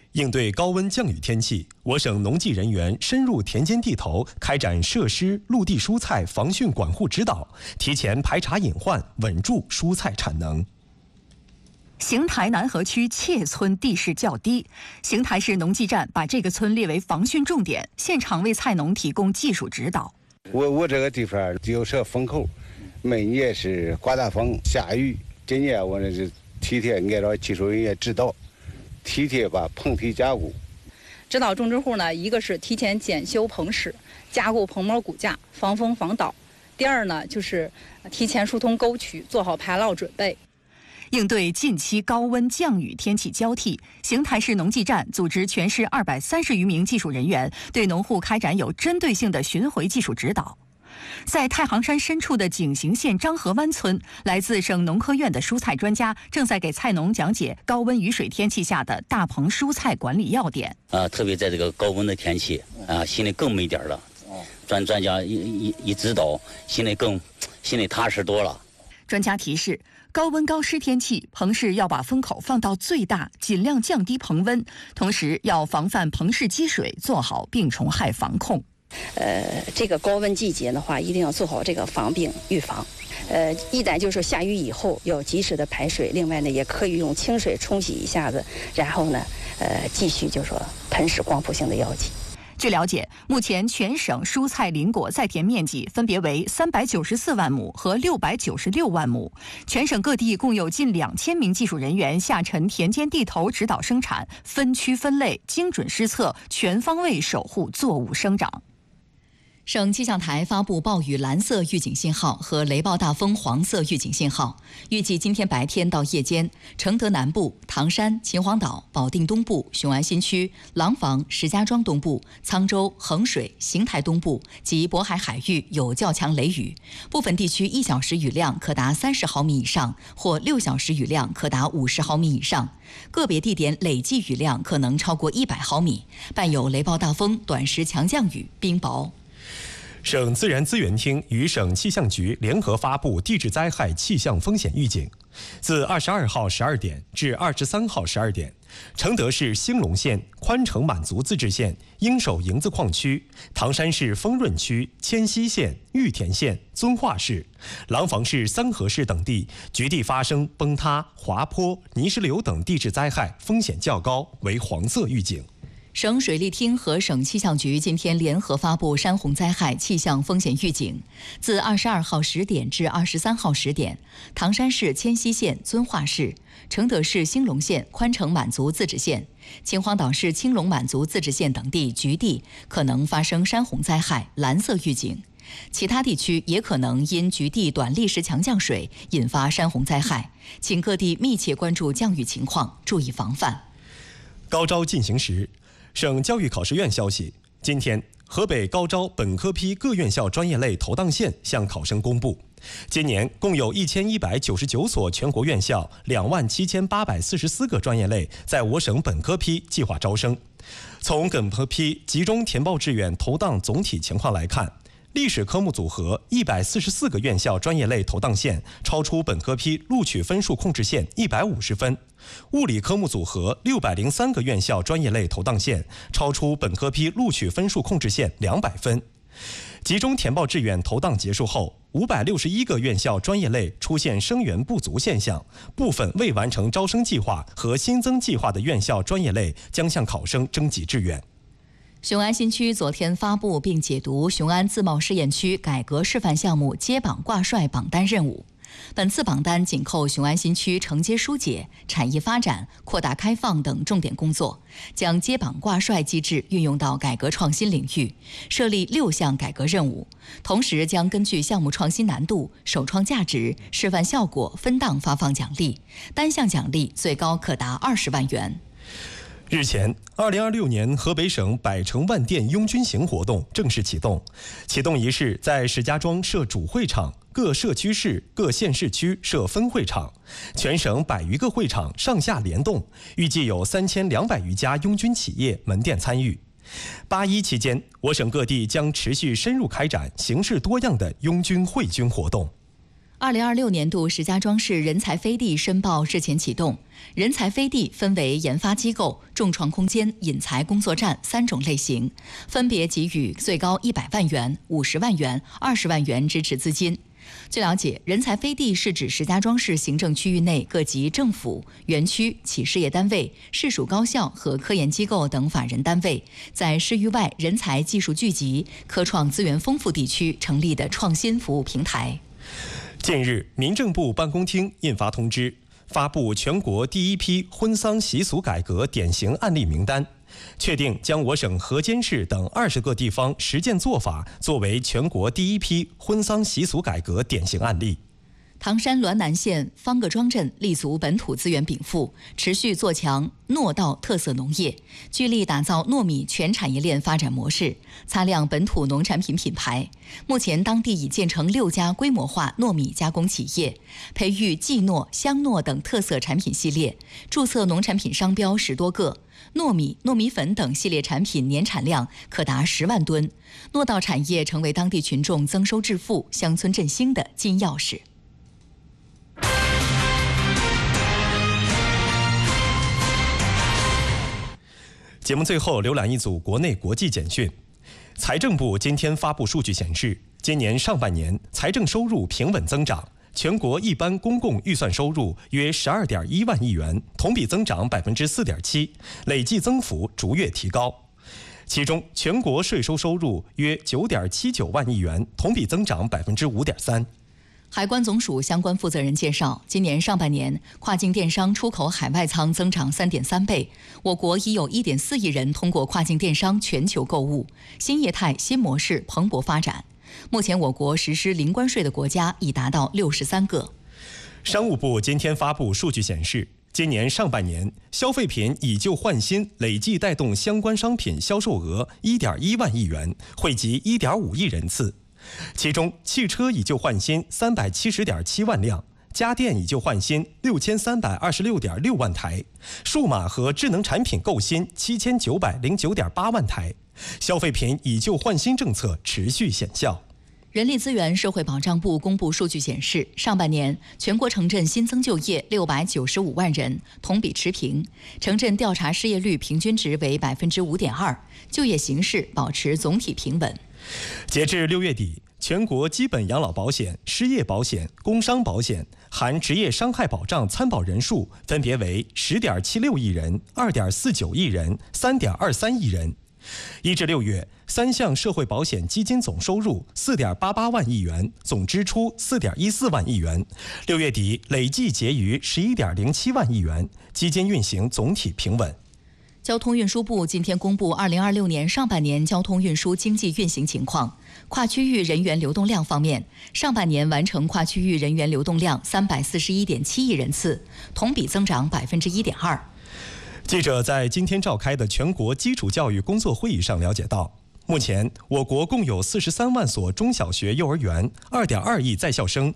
应对高温降雨天气，我省农技人员深入田间地头，开展设施、陆地蔬菜防汛管护指导，提前排查隐患，稳住蔬菜产能。 邢台南河区切村地势较低，邢台市农技站把这个村列为防汛重点，现场为菜农提供技术指导。 我这个地方有设风口，每年是刮大风下雨，今年我这是提前按照技术人员指导，提前把棚体加固。 指导种植户呢，一个是提前检修棚室，加固棚膜骨架，防风防倒；第二呢，就是提前疏通沟渠，做好排涝准备。 应对近期高温降雨天气交替，邢台市农技站组织全市230余名技术人员，对农户开展有针对性的巡回技术指导。在太行山深处的井陉县张河湾村，来自省农科院的蔬菜专家正在给菜农讲解高温雨水天气下的大棚蔬菜管理要点。 特别在这个高温的天气心里更没底儿了。专家一指导，心里踏实多了。 专家提示，高温高湿天气，棚室要把风口放到最大，尽量降低棚温，同时要防范棚室积水，做好病虫害防控。 这个高温季节的话，一定要做好这个防病预防。一旦就是下雨以后，要及时的排水。另外呢，也可以用清水冲洗一下子，然后呢，继续就说喷施光伏性的药剂。 据了解，目前全省蔬菜林果在田面积分别为394万亩和696万亩，全省各地共有近2000名技术人员下沉田间地头指导生产，分区分类，精准施策，全方位守护作物生长。省气象台发布暴雨蓝色预警信号和雷暴大风黄色预警信号，预计今天白天到夜间，承德南部、唐山、秦皇岛、保定东部、雄安新区、廊坊、石家庄东部、沧州、衡水、邢台东部及渤海海域有较强雷雨，部分地区1小时雨量可达30毫米以上，或6小时雨量可达50毫米以上，个别地点累计雨量可能超过100毫米，伴有雷暴大风、短时强降雨、冰雹。省自然资源厅与省气象局联合发布地质灾害气象风险预警。自22号12点至23号12点，承德市兴隆县、宽城满族自治县、应首营子矿区、唐山市丰润区、迁西县、玉田县、遵化市、廊坊市三河市等地局地发生崩塌、滑坡、泥石流等地质灾害，风险较高，为黄色预警。省水利厅和省气象局今天联合发布山洪灾害气象风险预警。自22号10点至23号10点，唐山市迁西县、遵化市、承德市兴隆县、宽城满族自治县、秦皇岛市青龙满族自治县等地局地可能发生山洪灾害，蓝色预警。其他地区也可能因局地短历时强降水引发山洪灾害，请各地密切关注降雨情况，注意防范。高招进行时，省教育考试院消息，今天河北高招本科批各院校专业类投档线向考生公布。今年共有1199所全国院校27844个专业类在我省本科批计划招生。从本科批集中填报志愿投档总体情况来看，历史科目组合144个院校专业类投档线超出本科批录取分数控制线150分，物理科目组合603个院校专业类投档线超出本科批录取分数控制线200分。集中填报志愿投档结束后，561个院校专业类出现生源不足现象，部分未完成招生计划和新增计划的院校专业类将向考生征集志愿。雄安新区昨天发布并解读雄安自贸试验区改革示范项目接榜挂帅榜单任务。本次榜单紧扣雄安新区承接疏解、产业发展、扩大开放等重点工作，将接榜挂帅机制运用到改革创新领域，设立6项改革任务，同时将根据项目创新难度、首创价值、示范效果分档发放奖励，单项奖励最高可达20万元。日前，2026年河北省百城万店拥军行活动正式启动。启动仪式在石家庄设主会场，各社区市、各县市区设分会场，全省100余个会场上下联动，预计有3200余家拥军企业门店参与。8·1期间，我省各地将持续深入开展形式多样的拥军会军活动。 2026年度石家庄市人才飞地申报日前启动，人才飞地分为研发机构、众创空间、引才工作站3种类型，分别给予最高100万元、50万元、20万元支持资金。据了解，人才飞地是指石家庄市行政区域内各级政府、园区、企事业单位、市属高校和科研机构等法人单位，在市域外人才技术聚集、科创资源丰富地区成立的创新服务平台。 近日，民政部办公厅印发通知，发布全国第一批婚丧习俗改革典型案例名单，确定将我省河间市等20个地方实践做法作为全国第一批婚丧习俗改革典型案例。 唐山滦南县方各庄镇立足本土资源禀赋，持续做强糯稻特色农业，聚力打造糯米全产业链发展模式，擦亮本土农产品品牌。目前，当地已建成6家规模化糯米加工企业，培育冀糯、湘糯等特色产品系列，注册农产品商标10多个。糯米、糯米粉等系列产品年产量可达10万吨，糯稻产业成为当地群众增收致富、乡村振兴的金钥匙。 节目最后浏览一组国内国际简讯。财政部今天发布数据显示，今年上半年财政收入平稳增长，全国一般公共预算收入约12.1万亿元，同比增长4.7%，累计增幅逐月提高。其中，全国税收收入约9.79万亿元，同比增长5.3%。 海关总署相关负责人介绍，今年上半年跨境电商出口海外仓增长3.3倍，我国已有1.4亿人通过跨境电商全球购物，新业态、新模式蓬勃发展。目前，我国实施零关税的国家已达到63个。 商务部今天发布数据显示，今年上半年消费品以旧换新累计带动相关商品销售额1.1万亿元，惠及1.5亿人次。其中，汽车以旧换新370.7万辆，家电以旧换新6326.6万台，数码和智能产品购新7909.8万台。消费品以旧换新政策持续显效。 人力资源社会保障部公布数据显示，上半年全国城镇新增就业695万人，同比持平，城镇调查失业率平均值为5.2%，就业形势保持总体平稳。 截至6月底，全国基本养老保险、失业保险、工伤保险含职业伤害保障参保人数分别为10.76亿人、2.49亿人、3.23亿人。1至6月，3项社会保险基金总收入4.88万亿元，总支出4.14万亿元。6月底累计结余11.07万亿元，基金运行总体平稳。 交通运输部今天公布2026年上半年交通运输经济运行情况。跨区域人员流动量方面，上半年完成跨区域人员流动量341.7亿人次，同比增长1.2%。 记者在今天召开的全国基础教育工作会议上了解到，目前我国共有43万所中小学、幼儿园，2.2亿在校生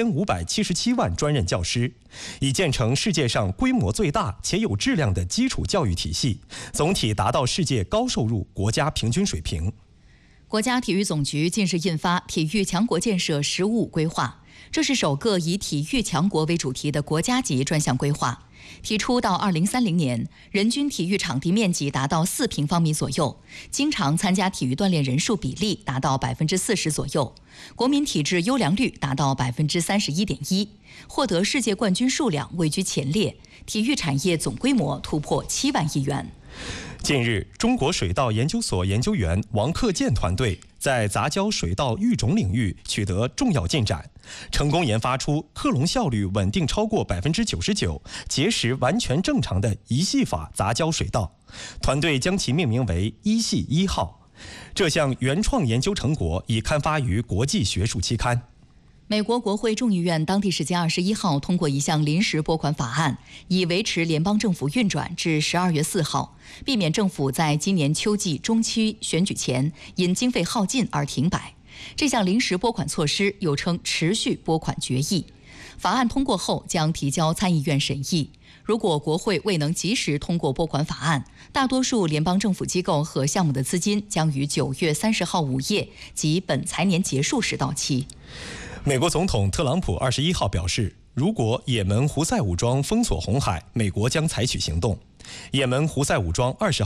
，1577万专任教师，已建成世界上规模最大且有质量的基础教育体系，总体达到世界高收入国家平均水平。 国家体育总局近日印发《体育强国建设“十五五”规划》，这是首个以体育强国为主题的国家级专项规划。提出到2030年，人均体育场地面积达到4平方米左右，经常参加体育锻炼人数比例达到40%左右，国民体质优良率达到31.1%，获得世界冠军数量位居前列，体育产业总规模突破7万亿元。 近日，中国水稻研究所研究员王克建团队在杂交水稻育种领域取得重要进展，成功研发出克隆效率稳定超过99%、结实完全正常的一系法杂交水稻，团队将其命名为一系1号。这项原创研究成果已刊发于国际学术期刊。 美国国会众议院当地时间21号通过一项临时拨款法案，以维持联邦政府运转至12月4号，避免政府在今年秋季中期选举前因经费耗尽而停摆。这项临时拨款措施又称持续拨款决议。法案通过后将提交参议院审议。如果国会未能及时通过拨款法案，大多数联邦政府机构和项目的资金将于9月30号午夜及本财年结束时到期。 美国总统特朗普21号表示，如果也门胡塞武装封锁红海，美国将采取行动。也门胡塞武装20号